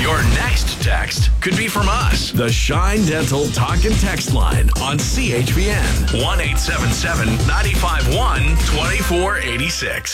Your next text could be from us. The Shine Dental Talk and Text line on CHPN 1-877-951-2486.